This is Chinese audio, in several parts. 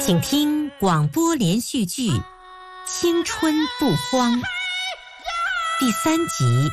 请听广播连续剧《青春不慌》第3集。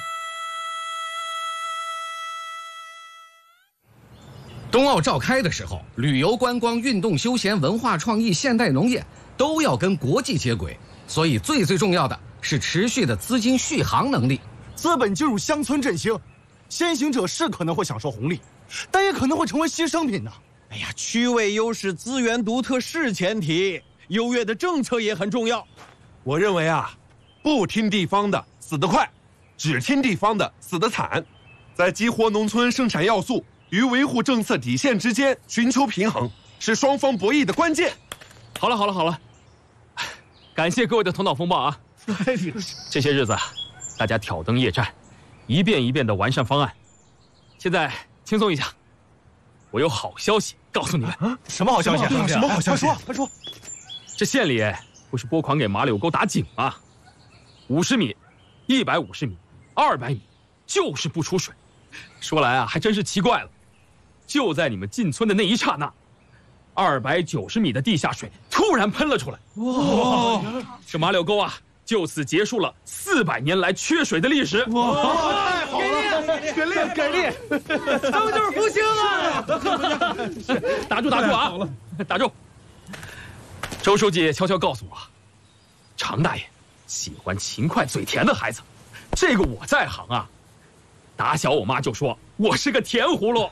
冬奥召开的时候，旅游观光、运动休闲、文化创意、现代农业都要跟国际接轨，所以最重要的是持续的资金续航能力。 资本进入乡村振兴，先行者是可能会享受红利，但也可能会成为牺牲品呢。 哎呀，区位优势、资源独特是前提，优越的政策也很重要。 我认为啊，不听地方的死得快，只听地方的死得惨。在激活农村生产要素与维护政策底线之间寻求平衡，是双方博弈的关键。 好了，感谢各位的头脑风暴啊！这些日子，大家挑灯夜战，一遍一遍的完善方案。现在轻松一下，我有好消息告诉你们。 什么好消息？什么好消息？快说！ 这县里不是拨款给马柳沟打井吗？50米、150米、200米，就是不出水。说来啊，还真是奇怪了，就在你们进村的那一刹那，290米的地下水突然喷了出来。哇！这马柳沟啊，就此结束了400年来缺水的历史。 哇！太好了，给力！ 他们就是福星啊！打住啊！打住！周书记悄悄告诉我，常大爷喜欢勤快嘴甜的孩子，这个我在行啊。打小我妈就说我是个甜葫芦。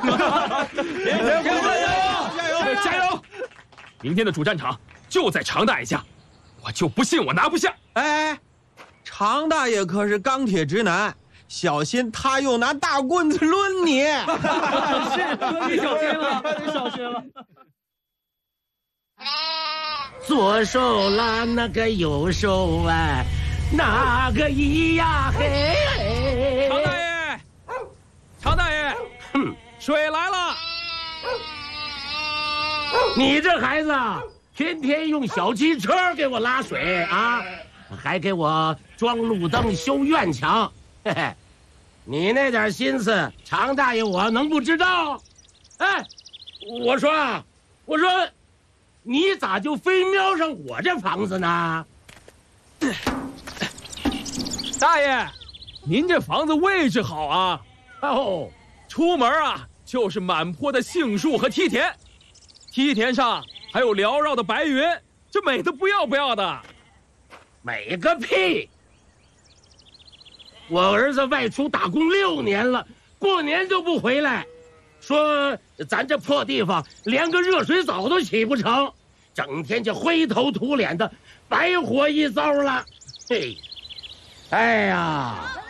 加油！明天的主战场就在常大爷家，我就不信我拿不下。 哎，常大爷可是钢铁直男，小心他又拿大棍子抡你。 你小心了。 左手拉那个右手啊，那个咿呀嘿。 常大爷，水来了。 你这孩子天天用小汽车给我拉水啊，还给我装路灯、修院墙，嘿嘿，你那点心思，常大爷我能不知道？哎，我说，你咋就非瞄上我这房子呢？ 大爷，您这房子位置好啊。 哦， 出门啊就是满坡的杏树和梯田，梯田上还有缭绕的白云，这美得不要不要的。 美个屁！我儿子外出打工6年了，过年就不回来，说咱这破地方连个热水澡都起不成，整天就灰头土脸的，白活一遭了。嘿，哎呀！